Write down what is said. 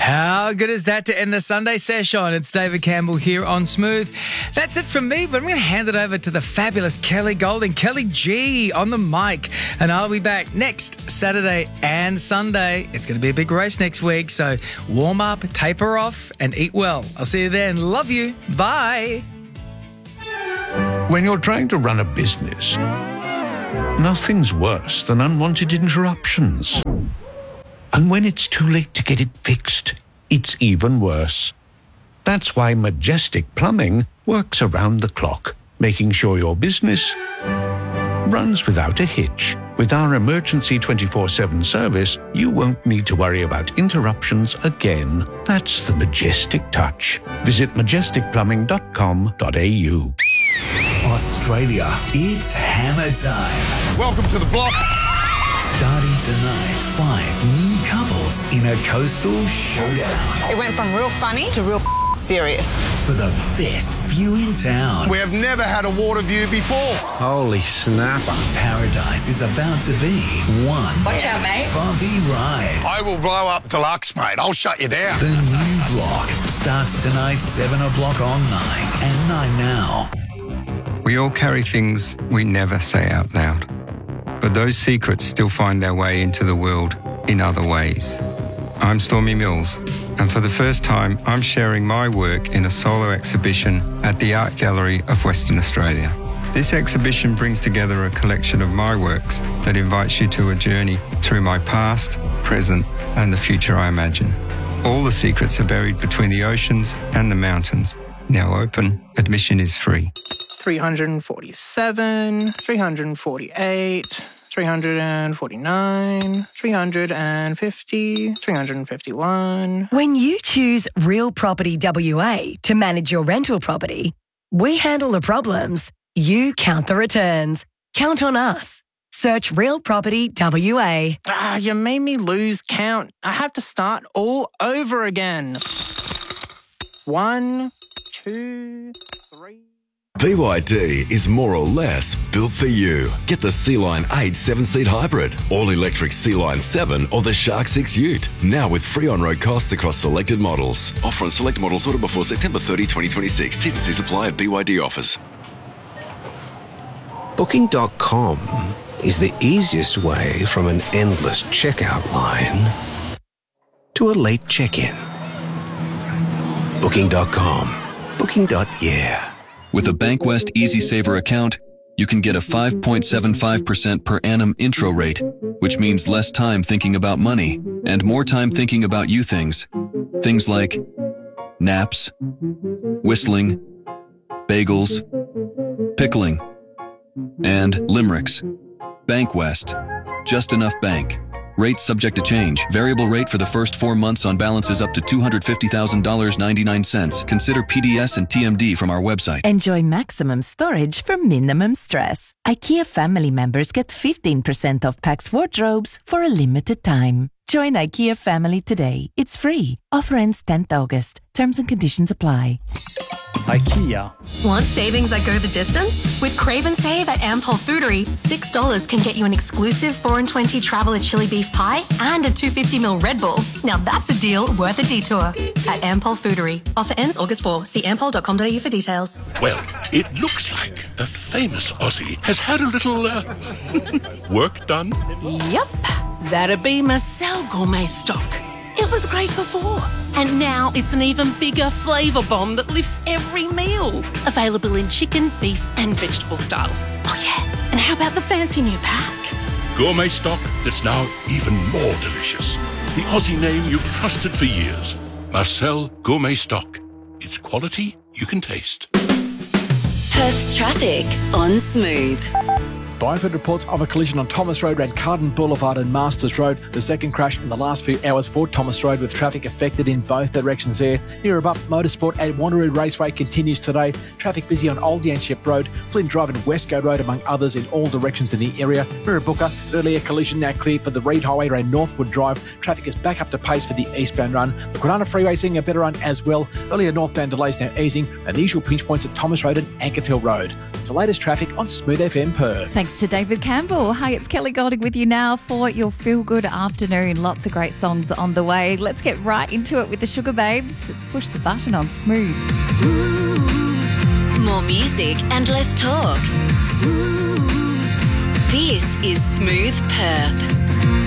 How good is that to end the Sunday session? It's David Campbell here on Smooth. That's it from me, but I'm going to hand it over to the fabulous Kelly Golding, Kelly G on the mic. And I'll be back next Saturday and Sunday. It's going to be a big race next week, so warm up, taper off, and eat well. I'll see you then. Love you. Bye. When you're trying to run a business, nothing's worse than unwanted interruptions. And when it's too late to get it fixed, it's even worse. That's why Majestic Plumbing works around the clock, making sure your business runs without a hitch. With our emergency 24/7 service, you won't need to worry about interruptions again. That's the Majestic touch. Visit majesticplumbing.com.au. Australia, it's hammer time. Welcome to the block. Starting tonight, 5 new couples in a coastal showdown. It went from real funny to real serious. For the best view in town. We have never had a water view before. Holy snapper. Paradise is about to be one. Watch out, mate. Bumpy ride. I will blow up deluxe, mate. I'll shut you down. The new block starts tonight, 7 o'clock on 9 and 9 now. We all carry things we never say out loud. But those secrets still find their way into the world in other ways. I'm Stormy Mills, and for the first time, I'm sharing my work in a solo exhibition at the Art Gallery of Western Australia. This exhibition brings together a collection of my works that invites you to a journey through my past, present, and the future I imagine. All the secrets are buried between the oceans and the mountains. Now open, admission is free. 347, 348, 349, 350, 351. When you choose Real Property WA to manage your rental property, we handle the problems, you count the returns. Count on us. Search Real Property WA. You made me lose count. I have to start all over again. 1, 2, 3... BYD is more or less built for you. Get the C-Line 8 7-seat hybrid, all-electric C-Line 7 or the Shark 6 Ute. Now with free on-road costs across selected models. Offer on select models ordered before September 30, 2026. T's and C's apply at BYD offers. Booking.com is the easiest way from an endless checkout line to a late check-in. Booking.com. Booking.yeah. With a Bankwest EasySaver account, you can get a 5.75% per annum intro rate, which means less time thinking about money and more time thinking about you things. Things like naps, whistling, bagels, pickling, and limericks. Bankwest. Just enough bank. Rate subject to change. Variable rate for the first 4 months on balances up to $250,000.99. Consider PDS and TMD from our website. Enjoy maximum storage for minimum stress. IKEA family members get 15% off Pax wardrobes for a limited time. Join IKEA family today. It's free. Offer ends 10th August. Terms and conditions apply. IKEA. Want savings that go the distance? With Crave and Save at Ampol Foodery, $6 can get you an exclusive 4 and 20 Traveller chili beef pie and a 250ml Red Bull. Now that's a deal worth a detour. At Ampol Foodery. Offer ends August 4. See ampol.com.au for details. Well, it looks like a famous Aussie has had a little work done. Yep, that'd be Marcel Gourmet Stock. It was great before, and now it's an even bigger flavour bomb that lifts every meal. Available in chicken, beef and vegetable styles. Oh yeah, and how about the fancy new pack? Gourmet stock that's now even more delicious. The Aussie name you've trusted for years. Marcel Gourmet Stock. It's quality you can taste. Perth's traffic on Smooth. Byford reports of a collision on Thomas Road around Carden Boulevard and Masters Road. The second crash in the last few hours for Thomas Road, with traffic affected in both directions there. Near above, motorsport at Wanneroo Raceway continues today. Traffic busy on Old Yanship Road, Flynn Drive and Westgate Road, among others, in all directions in the area. Mirrabooka, earlier collision now clear for the Reid Highway around Northwood Drive. Traffic is back up to pace for the eastbound run. The Kwinana Freeway seeing a better run as well. Earlier northbound delays now easing. And the usual pinch points at Thomas Road and Ankertel Road. It's the latest traffic on Smooth FM Perth. Thanks thanks to David Campbell. Hi, it's Kelly Golding with you now for your feel-good afternoon. Lots of great songs on the way. Let's get right into it with the Sugar Babes. Let's push the button on Smooth. More music and less talk. This is Smooth Perth.